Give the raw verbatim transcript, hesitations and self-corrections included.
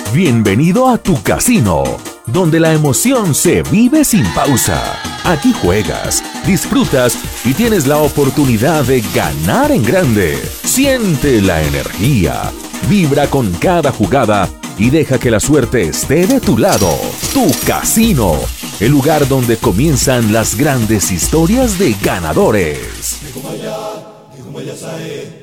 Bienvenido a tu casino, donde la emoción se vive sin pausa. Aquí juegas, disfrutas y tienes la oportunidad de ganar en grande. Siente la energía, vibra con cada jugada y deja que la suerte esté de tu lado. Tu casino, el lugar donde comienzan las grandes historias de ganadores.